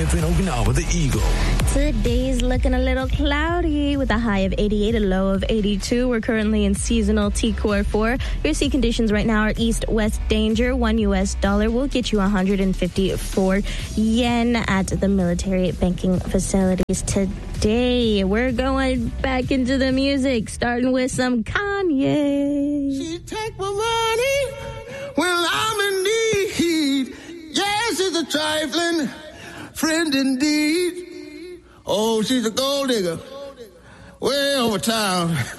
live in Okinawa, the Eagle. Today's looking a little cloudy with a high of 88, a low of 82. We're currently in seasonal T-Core 4. Your sea conditions right now are east-west danger. $1 will get you 154 yen at the military banking facilities today. We're going back into the music, starting with some Kanye. She take my money when I'm in need. Yes, she's a trifling friend indeed. Oh, she's a gold digger way over town.